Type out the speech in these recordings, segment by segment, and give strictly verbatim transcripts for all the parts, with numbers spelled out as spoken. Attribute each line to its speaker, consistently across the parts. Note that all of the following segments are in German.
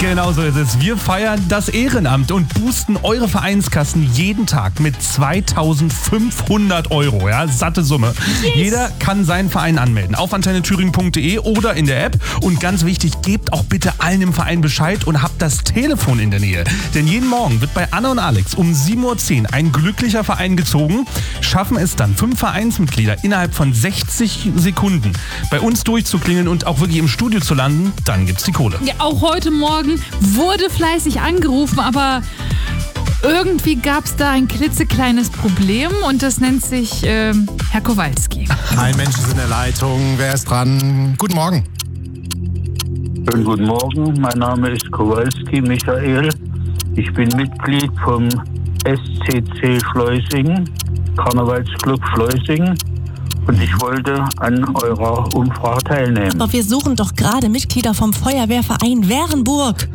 Speaker 1: Genau so ist es. Wir feiern das Ehrenamt und boosten eure Vereinskassen jeden Tag mit zweitausendfünfhundert Euro. Ja, satte Summe. Yes. Jeder kann seinen Verein anmelden auf antenne thüringen punkt de oder in der App. Und ganz wichtig, gebt auch bitte allen im Verein Bescheid und habt das Telefon in der Nähe. Denn jeden Morgen wird bei Anna und Alex um sieben Uhr zehn ein glücklicher Verein gezogen. Schaffen es dann fünf Vereinsmitglieder innerhalb von sechzig Sekunden bei uns durchzuklingeln und auch wirklich im Studio zu landen, dann gibt's die Kohle.
Speaker 2: Ja, auch heute Morgen wurde fleißig angerufen, aber irgendwie gab es da ein klitzekleines Problem und das nennt sich äh, Herr Kowalski.
Speaker 3: Ein Mensch ist in der Leitung. Wer ist dran? Guten Morgen.
Speaker 4: Schönen guten Morgen. Mein Name ist Kowalski Michael. Ich bin Mitglied vom S C C Schleusingen, Karnevalsclub Schleusingen. Und ich wollte an eurer Umfrage teilnehmen.
Speaker 5: Aber wir suchen doch gerade Mitglieder vom Feuerwehrverein Währenburg.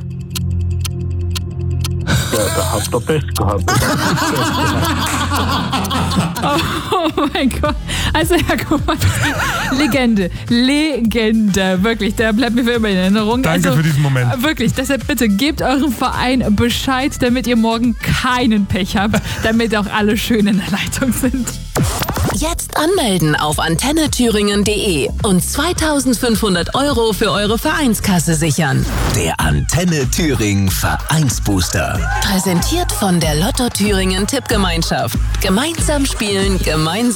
Speaker 4: Ja, da habt ihr Pech gehabt.
Speaker 2: Oh mein Gott. Also Herr Kowalski, Legende, Legende, wirklich, der bleibt mir für immer in Erinnerung.
Speaker 1: Danke
Speaker 2: also,
Speaker 1: für diesen Moment.
Speaker 2: Wirklich, deshalb bitte gebt eurem Verein Bescheid, damit ihr morgen keinen Pech habt, damit auch alle schön in der Leitung sind.
Speaker 6: Jetzt anmelden auf antenne thüringen punkt de und zweitausendfünfhundert Euro für eure Vereinskasse sichern.
Speaker 7: Der Antenne Thüringen Vereinsbooster.
Speaker 6: Präsentiert von der Lotto Thüringen Tippgemeinschaft. Gemeinsam spielen, gemeinsam